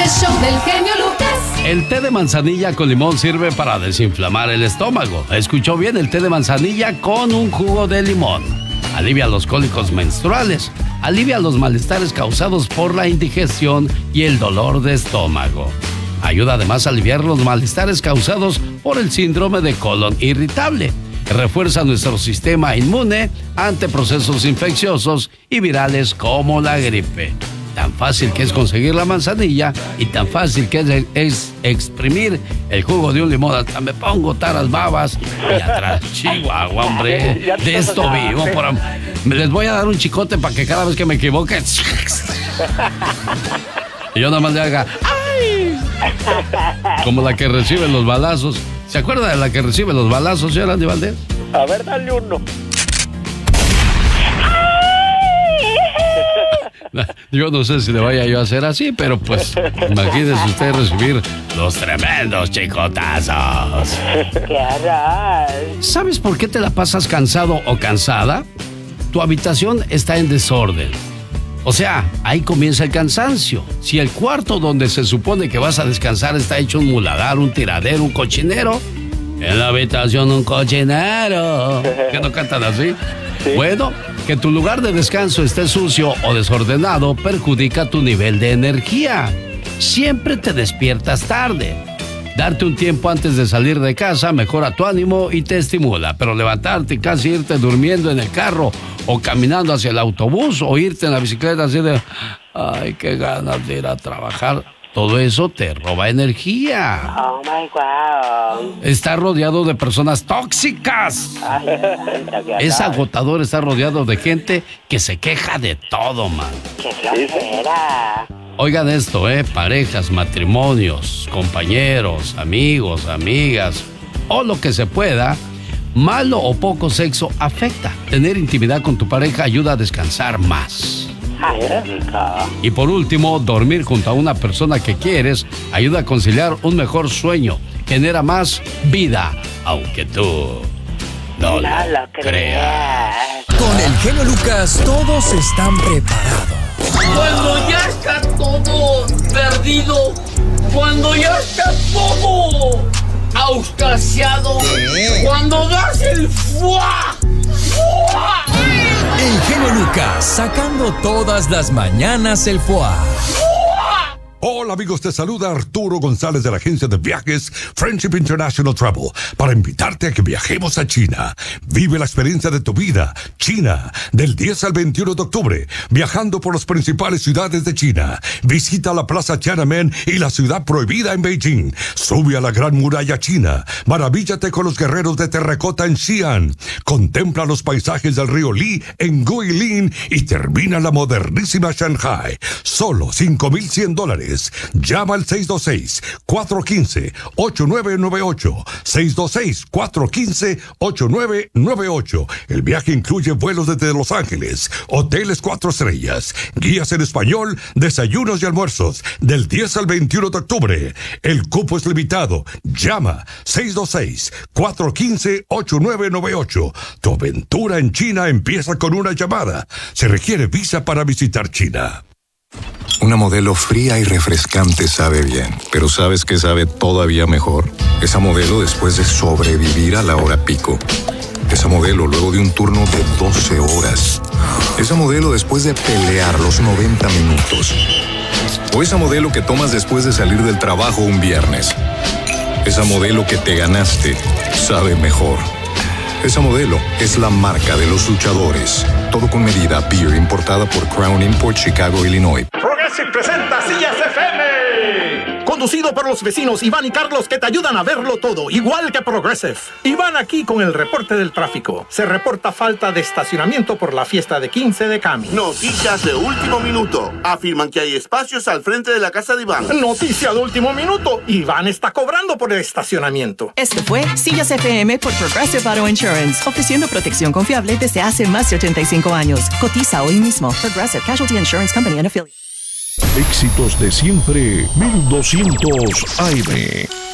el show del genio Lucas. El té de manzanilla con limón sirve para desinflamar el estómago. Escuchó bien, el té de manzanilla con un jugo de limón. Alivia los cólicos menstruales, alivia los malestares causados por la indigestión y el dolor de estómago. Ayuda además a aliviar los malestares causados por el síndrome de colon irritable. Refuerza nuestro sistema inmune ante procesos infecciosos y virales como la gripe. Tan fácil que es conseguir la manzanilla y tan fácil que es exprimir el jugo de un limón. Hasta me pongo taras babas y atrás, Chihuahua, hombre. De esto vivo. Les voy a dar un chicote para que cada vez que me equivoque y yo nada más le haga ¡ay! Como la que recibe los balazos. ¿Se acuerda de la que recibe los balazos, señor Andy Valdés? A ver, dale uno. Yo no sé si le vaya yo a hacer así, pero pues imagínese usted recibir los tremendos chicotazos. ¡Qué horror! ¿Sabes por qué te la pasas cansado o cansada? Tu habitación está en desorden. O sea, ahí comienza el cansancio. Si el cuarto donde se supone que vas a descansar está hecho un muladar, un tiradero, un cochinero, en la habitación un cochinero. ¿Qué no cantan así? Sí. Bueno, que tu lugar de descanso esté sucio o desordenado perjudica tu nivel de energía. Siempre te despiertas tarde. Darte un tiempo antes de salir de casa mejora tu ánimo y te estimula, pero levantarte y casi irte durmiendo en el carro o caminando hacia el autobús o irte en la bicicleta así de ay, qué ganas de ir a trabajar. Todo eso te roba energía. Oh my God. Estás rodeado de personas tóxicas. Ay, es agotador estar rodeado de gente que se queja de todo, man. ¡Qué flojera! Oigan esto, parejas, matrimonios, compañeros, amigos, amigas, o lo que se pueda, malo o poco sexo afecta. Tener intimidad con tu pareja ayuda a descansar más. Ay, rico. Y por último, dormir junto a una persona que quieres ayuda a conciliar un mejor sueño. Genera más vida, aunque tú no lo creas. Con el genio Lucas, todos están preparados. Cuando ya está todo perdido, cuando ya está todo auscasiado, cuando das el ¡fua! ¡Fua! El genio Lucas, sacando todas las mañanas el ¡fua! Hola amigos, te saluda Arturo González de la agencia de viajes Friendship International Travel para invitarte a que viajemos a China. Vive la experiencia de tu vida. China, del 10 al 21 de octubre, viajando por las principales ciudades de China. Visita la Plaza Tiananmen y la Ciudad Prohibida en Beijing. Sube a la Gran Muralla China. Maravíllate con los guerreros de terracota en Xi'an. Contempla los paisajes del río Li en Guilin y termina en la modernísima Shanghai. Solo $5,100. Llama al 626-415-8998. 626-415-8998. El viaje incluye vuelos desde Los Ángeles, hoteles 4 estrellas, guías en español, desayunos y almuerzos, del 10 al 21 de octubre. El cupo es limitado. Llama 626-415-8998. Tu aventura en China empieza con una llamada. Se requiere visa para visitar China. Una modelo fría y refrescante sabe bien, pero ¿sabes qué sabe todavía mejor? Esa modelo después de sobrevivir a la hora pico. Esa modelo luego de un turno de 12 horas. Esa modelo después de pelear los 90 minutos. O esa modelo que tomas después de salir del trabajo un viernes. Esa modelo que te ganaste sabe mejor. Esa modelo es la marca de los luchadores. Todo con medida. Beer importada por Crown Import, Chicago, Illinois. Progressive presenta Sillas FM. Conducido por los vecinos Iván y Carlos que te ayudan a verlo todo, igual que Progressive. Iván aquí con el reporte del tráfico. Se reporta falta de estacionamiento por la fiesta de 15 de Cami. Noticias de último minuto. Afirman que hay espacios al frente de la casa de Iván. Noticia de último minuto. Iván está cobrando por el estacionamiento. Esto fue Sillas FM por Progressive Auto Insurance, ofreciendo protección confiable desde hace más de 85 años. Cotiza hoy mismo. Progressive Casualty Insurance Company and Affiliates. Éxitos de siempre, 1200 AM.